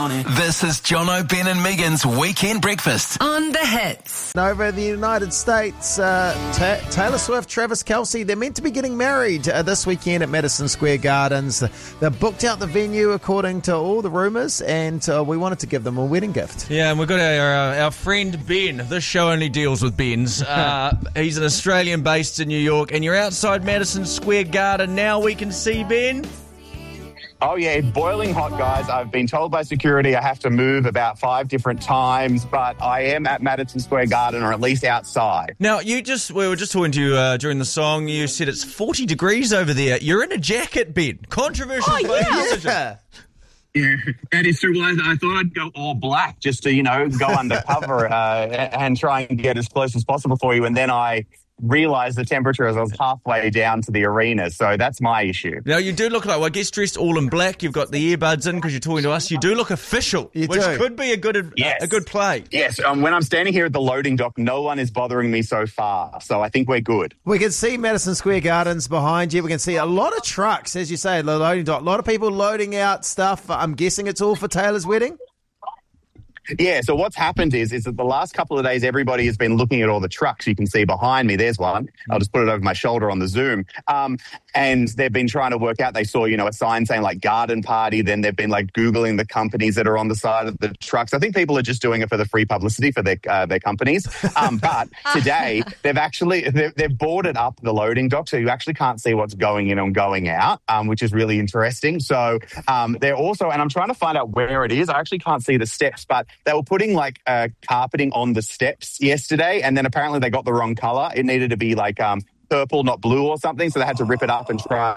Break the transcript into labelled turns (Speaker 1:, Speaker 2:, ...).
Speaker 1: morning.
Speaker 2: This is Jono, Ben and Megan's Weekend Breakfast.
Speaker 3: On the hits.
Speaker 4: Over in the United States, Taylor Swift, Travis Kelce, they're meant to be getting married this weekend at Madison Square Gardens. They've booked out the venue according to all the rumours, and we wanted to give them a wedding gift.
Speaker 5: Yeah, and we've got our friend Ben. This show only deals with Ben's. He's an Australian based in New York, and you're outside Madison Square Garden now. We can see Ben.
Speaker 6: Oh, yeah, it's boiling hot, guys. I've been told by security I have to move about 5 different times, but I am at Madison Square Garden, or at least outside.
Speaker 5: Now, we were just talking to you during the song. You said it's 40 degrees over there. You're in a jacket, Ben. Controversial.
Speaker 4: Oh, yeah.
Speaker 6: Yeah, that is true. Well, I thought I'd go all black just to, go undercover and try and get as close as possible for you. And then I realised the temperature as I was halfway down to the arena. So that's my issue.
Speaker 5: Now, you do look like, I guess, dressed all in black. You've got the earbuds in because you're talking to us. You do look official, which could be a good play.
Speaker 6: Yes, when I'm standing here at the loading dock, no one is bothering me so far. So I think we're good.
Speaker 4: We can see Madison Square Gardens behind you. We can see a lot of trucks, as you say, the loading dock. A lot of people loading out stuff. I'm guessing it's all for Taylor's wedding?
Speaker 6: Yeah, so what's happened is that the last couple of days, everybody has been looking at all the trucks you can see behind me. There's one. I'll just put it over my shoulder on the Zoom. And they've been trying to work out. They saw, a sign saying like garden party. Then they've been like Googling the companies that are on the side of the trucks. I think people are just doing it for the free publicity for their companies. But today they've boarded up the loading dock, so you actually can't see what's going in and going out, which is really interesting. So they're also, and I'm trying to find out where it is. I actually can't see the steps, but they were putting like carpeting on the steps yesterday, and then apparently they got the wrong color. It needed to be like purple, not blue or something, so they had to rip it up and try